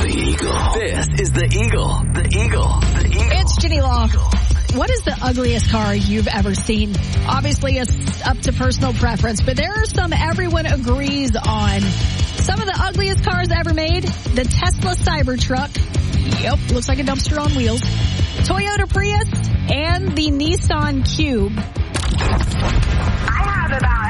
The Eagle. This is The Eagle. The Eagle. The Eagle. It's Ginny Law. What is the ugliest car you've ever seen? Obviously, it's up to personal preference, but there are some everyone agrees on. Some of the ugliest cars ever made, the Tesla Cybertruck. Yep, looks like a dumpster on wheels. Toyota Prius and the Nissan Cube. I have about